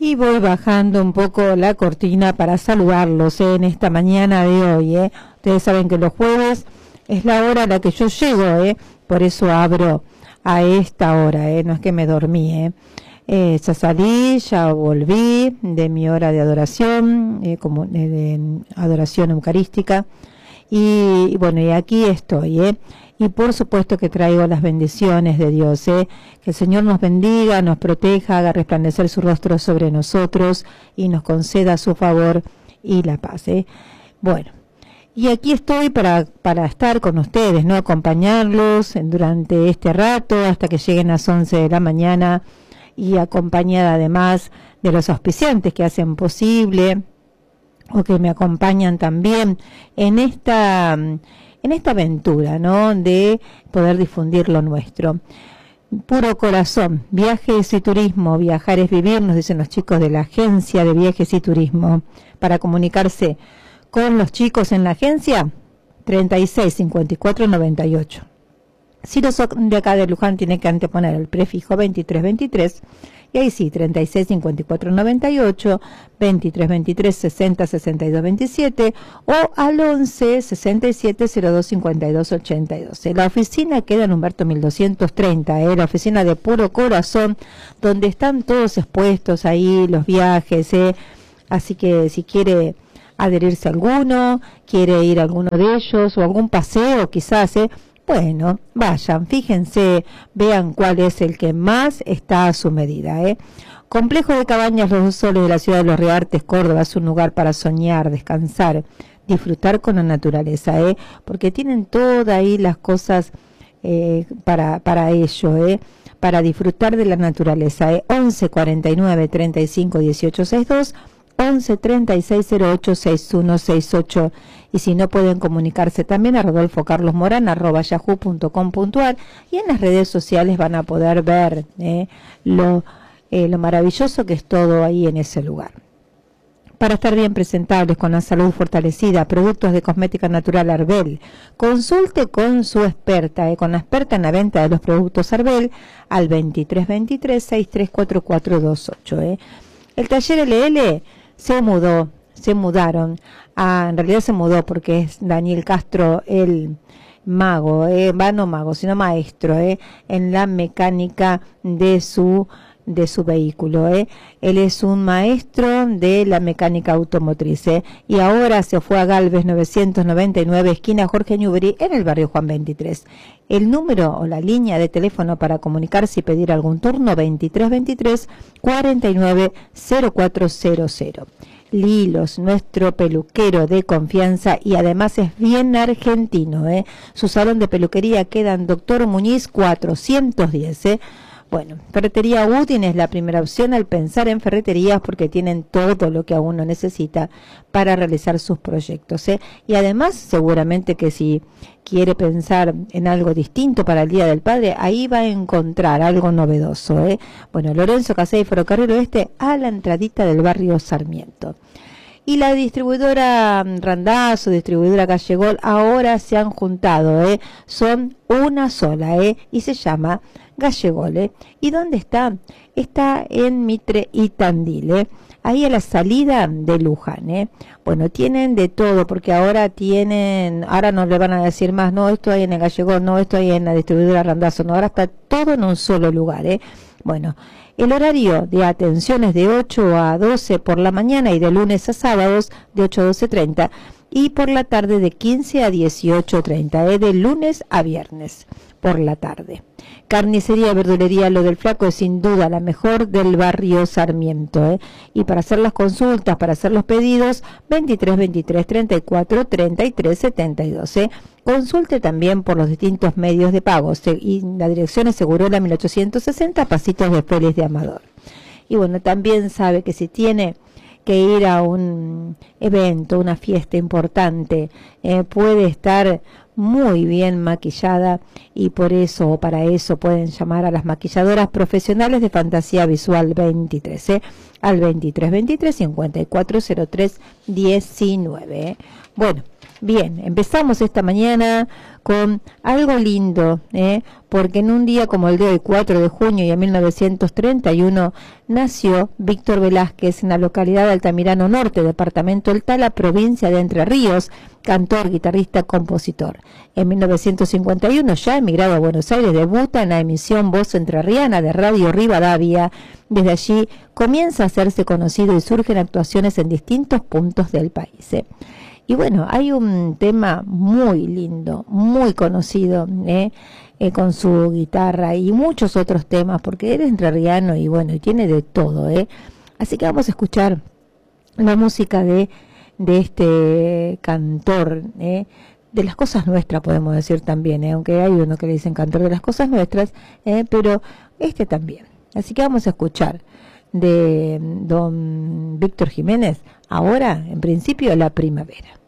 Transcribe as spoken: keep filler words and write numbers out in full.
Y voy bajando un poco la cortina para saludarlos ¿eh? en esta mañana de hoy. ¿eh? Ustedes saben que los jueves es la hora a la que yo llego, ¿eh? por eso abro a esta hora, ¿eh? no es que me dormí. ¿eh? Eh, ya salí, ya volví de mi hora de adoración, eh, como, eh, de adoración eucarística. Y, y bueno, y aquí estoy, ¿eh? Y por supuesto que traigo las bendiciones de Dios, ¿eh? Que el Señor nos bendiga, nos proteja, haga resplandecer su rostro sobre nosotros y nos conceda su favor y la paz, ¿eh? Bueno, y aquí estoy para, para estar con ustedes, ¿no? Acompañarlos durante este rato hasta que lleguen las once de la mañana y acompañada además de los auspiciantes que hacen posible o que me acompañan también en esta... en esta aventura, ¿no? De poder difundir lo nuestro. Puro Corazón, viajes y turismo, viajar es vivir, nos dicen los chicos de la agencia de viajes y turismo. Para comunicarse con los chicos en la agencia, treinta y seis, cincuenta y cuatro, noventa y ocho. Si los de acá de Luján tienen que anteponer el prefijo veintitrés veintitrés, y ahí sí, treinta y seis, cincuenta y cuatro, noventa y ocho, veintitrés veintitrés, sesenta, sesenta y dos, veintisiete, o al once, sesenta y siete, cero dos, cincuenta y dos, ochenta y dos. La oficina queda en Humberto mil doscientos treinta, ¿eh? La oficina de Puro Corazón, donde están todos expuestos ahí los viajes, ¿eh? Así que si quiere adherirse a alguno, quiere ir a alguno de ellos, o algún paseo quizás, ¿eh? Bueno, vayan, fíjense, vean cuál es el que más está a su medida, ¿eh? Complejo de Cabañas Los Dos Soles de la ciudad de Los Reartes, Córdoba, es un lugar para soñar, descansar, disfrutar con la naturaleza, ¿eh? Porque tienen todas ahí las cosas eh, para, para ello, ¿eh? Para disfrutar de la naturaleza, ¿eh? once, cuarenta y nueve, treinta y cinco, dieciocho, sesenta y dos, once, treinta y seis, cero ocho, sesenta y uno, sesenta y ocho. Y si no, pueden comunicarse también a Rodolfo Carlos Morán arroba yahoo punto com punto ar, y en las redes sociales van a poder ver eh, lo, eh, lo maravilloso que es todo ahí en ese lugar. Para estar bien presentables, con la salud fortalecida, productos de cosmética natural Arbel. Consulte con su experta, eh, con la experta en la venta de los productos Arbel, al veintitrés veintitrés, sesenta y tres, cuarenta y cuatro veintiocho. Eh. El taller L L se mudó, se mudaron. Ah, en realidad se mudó porque es Daniel Castro el mago, eh, va no mago, sino maestro, eh, en la mecánica de su de su vehículo, eh. Él es un maestro de la mecánica automotriz, eh, y ahora se fue a Galvez novecientos noventa y nueve, esquina Jorge Newbery, en el barrio Juan veintitrés. El número o la línea de teléfono para comunicarse y pedir algún turno, veintitrés veintitrés, cuarenta y nueve, cero cuatro cero cero. Lilos, nuestro peluquero de confianza, y además es bien argentino, ¿eh? Su salón de peluquería queda en Doctor Muñiz cuatrocientos diez, ¿eh? Bueno, Ferretería Udin es la primera opción al pensar en ferreterías, porque tienen todo lo que a uno necesita para realizar sus proyectos, ¿eh? Y además, seguramente que si quiere pensar en algo distinto para el Día del Padre, ahí va a encontrar algo novedoso, ¿eh? Bueno, Lorenzo Casey, Ferrocarril Oeste, a la entradita del barrio Sarmiento. Y la distribuidora Randazzo, distribuidora Gallegol, ahora se han juntado, ¿eh? Son una sola, ¿eh? Y se llama Gallegol, ¿eh? ¿Y dónde está? Está en Mitre y Tandil, ¿eh? Ahí a la salida de Luján, ¿eh? Bueno, tienen de todo, porque ahora tienen, ahora no le van a decir más, no, esto hay en el Gallegol, no, esto hay en la distribuidora Randazzo, no, ahora está todo en un solo lugar, ¿eh? Bueno, el horario de atención es de ocho a doce por la mañana y de lunes a sábados de ocho a doce treinta, y por la tarde de quince a dieciocho treinta, ¿eh? De lunes a viernes por la tarde. Carnicería y verdulería Lo del Flaco es sin duda la mejor del barrio Sarmiento, ¿eh? Y para hacer las consultas, para hacer los pedidos, veintitrés veintitrés, treinta y cuatro, treinta y tres, setenta y dos, ¿eh? Consulte también por los distintos medios de pago, y la dirección es Segurola mil ochocientos sesenta, Pasitos de Félix de Amador. Y bueno, también sabe que si tiene que ir a un evento, una fiesta importante, eh, puede estar muy bien maquillada, y por eso o para eso pueden llamar a las maquilladoras profesionales de Fantasía Visual veintitrés, ¿eh? Al veintitrés veintitrés, cincuenta y cuatro cero tres diecinueve, ¿eh? Bueno, Bien, empezamos esta mañana con algo lindo, ¿eh? porque en un día como el de hoy, cuatro de junio de mil novecientos treinta y uno, nació Víctor Velázquez en la localidad de Altamirano Norte, departamento del Tala, provincia de Entre Ríos, cantor, guitarrista, compositor. En mil novecientos cincuenta y uno, ya emigrado a Buenos Aires, debuta en la emisión Voz Entrerriana de Radio Rivadavia. Desde allí comienza a hacerse conocido y surgen actuaciones en distintos puntos del país. ¿eh? Y bueno, hay un tema muy lindo, muy conocido, ¿eh? Eh, con su guitarra y muchos otros temas, porque él es entrerriano y bueno, y tiene de todo, ¿eh? Así que vamos a escuchar la música de, de este cantor, ¿eh? de las cosas nuestras, podemos decir también, ¿eh? aunque hay uno que le dicen cantor de las cosas nuestras, ¿eh? pero este también. Así que vamos a escuchar de don Víctor Jiménez, ahora, en principio, La Primavera.